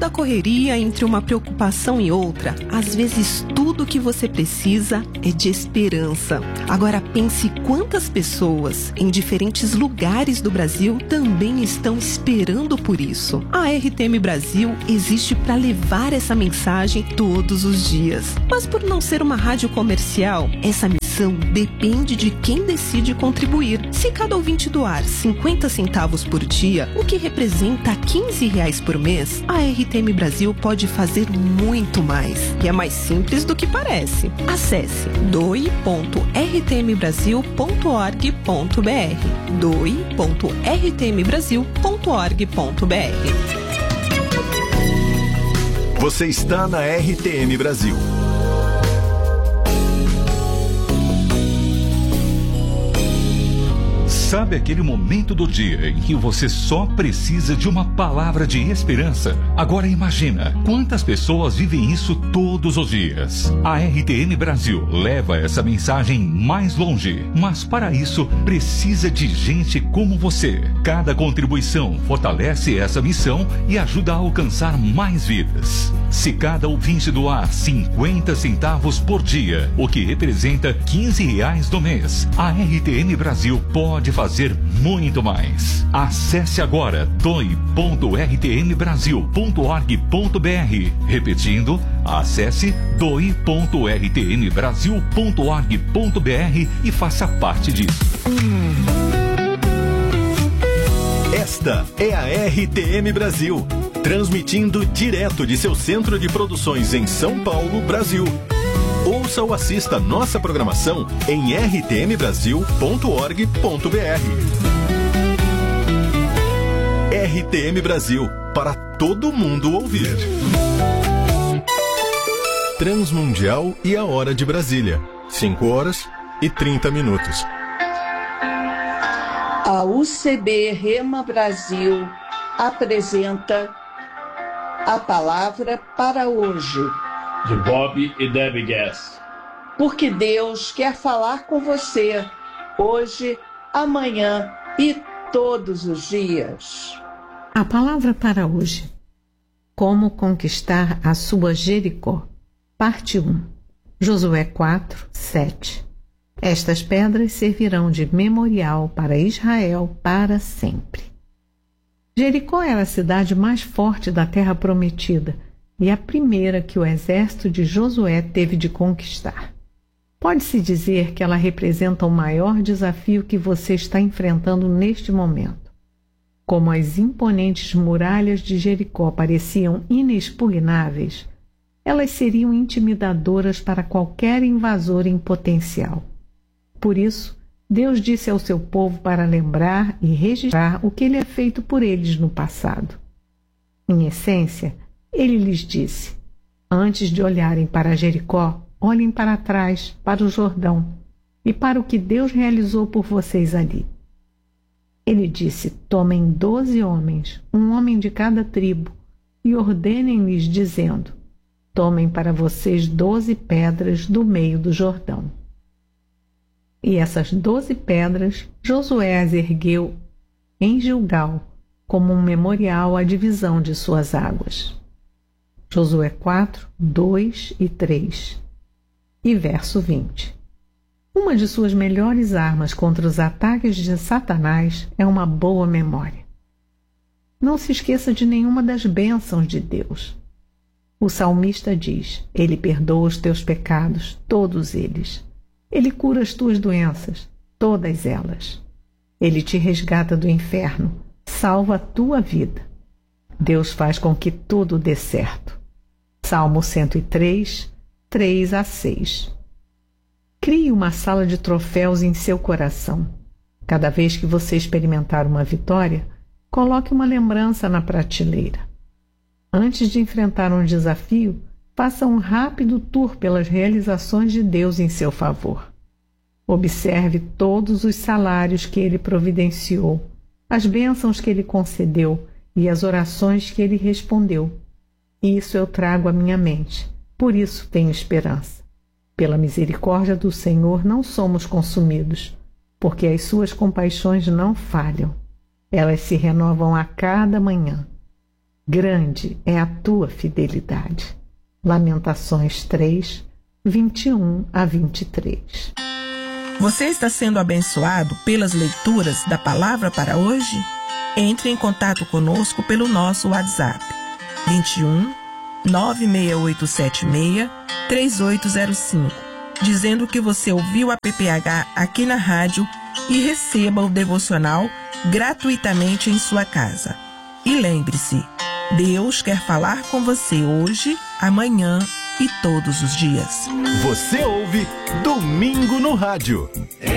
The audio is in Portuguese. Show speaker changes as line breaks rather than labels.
tanta correria entre uma preocupação e outra, às vezes tudo que você precisa é de esperança. Agora pense quantas pessoas em diferentes lugares do Brasil também estão esperando por isso. A RTM Brasil existe para levar essa mensagem todos os dias. Mas por não ser uma rádio comercial, essa missão depende de quem decide contribuir. Se cada ouvinte doar 50 centavos por dia, o que representa R$15 por mês, a RTM Brasil pode fazer muito mais. E é mais simples do que parece. Acesse doe.rtmbrasil.org.br doe.rtmbrasil.org.br.
Você está na RTM Brasil.
Sabe aquele momento do dia em que você só precisa de uma palavra de esperança? Agora imagina quantas pessoas vivem isso todos os dias. A RTM Brasil leva essa mensagem mais longe, mas para isso precisa de gente como você. Cada contribuição fortalece essa missão e ajuda a alcançar mais vidas. Se cada ouvinte doar 50 centavos por dia, o que representa R$15 no mês, a RTM Brasil pode fazer muito mais. Acesse agora doe.rtmbrasil.org.br. Repetindo, acesse doe.rtmbrasil.org.br e faça parte disso.
Esta é a RTM Brasil, transmitindo direto de seu centro de produções em São Paulo, Brasil. Ouça ou assista nossa programação em rtmbrasil.org.br. RTM Brasil, para todo mundo ouvir. Transmundial e a Hora de Brasília, 5h30.
A UCB Rema Brasil apresenta a palavra para hoje,
de Bob e Debbie Gass.
Porque Deus quer falar com você hoje, amanhã e todos os dias.
A palavra para hoje: Como conquistar a sua Jericó. Parte 1. Josué 4:7. Estas pedras servirão de memorial para Israel para sempre. Jericó era a cidade mais forte da terra prometida e a primeira que o exército de Josué teve de conquistar. Pode-se dizer que ela representa o maior desafio que você está enfrentando neste momento. Como as imponentes muralhas de Jericó pareciam inexpugnáveis, elas seriam intimidadoras para qualquer invasor em potencial. Por isso, Deus disse ao seu povo para lembrar e registrar o que ele é feito por eles no passado. Em essência, ele lhes disse: antes de olharem para Jericó, olhem para trás, para o Jordão, e para o que Deus realizou por vocês ali. Ele disse: tomem 12 homens, um homem de cada tribo, e ordenem-lhes, dizendo: tomem para vocês 12 pedras do meio do Jordão. E essas 12 pedras Josué as ergueu em Gilgal, como um memorial à divisão de suas águas. Josué 4, 2 e 3. E verso 20. Uma de suas melhores armas contra os ataques de Satanás é uma boa memória. Não se esqueça de nenhuma das bênçãos de Deus. O salmista diz: Ele perdoa os teus pecados, todos eles. Ele cura as tuas doenças, todas elas. Ele te resgata do inferno, salva a tua vida. Deus faz com que tudo dê certo. Salmo 103, 3 a 6. Crie uma sala de troféus em seu coração. Cada vez que você experimentar uma vitória, coloque uma lembrança na prateleira. Antes de enfrentar um desafio, faça um rápido tour pelas realizações de Deus em seu favor. Observe todos os salários que Ele providenciou, as bênçãos que Ele concedeu e as orações que Ele respondeu. Isso eu trago à minha mente, por isso tenho esperança. Pela misericórdia do Senhor não somos consumidos, porque as suas compaixões não falham. Elas se renovam a cada manhã. grande é a tua fidelidade. Lamentações 3, 21 a 23.
Você está sendo abençoado pelas leituras da palavra para hoje? Entre em contato conosco pelo nosso WhatsApp 21 96876 3805, dizendo que você ouviu a PPH aqui na rádio e receba o devocional gratuitamente em sua casa. E lembre-se, Deus quer falar com você hoje, amanhã e todos os dias.
Você ouve Domingo no Rádio.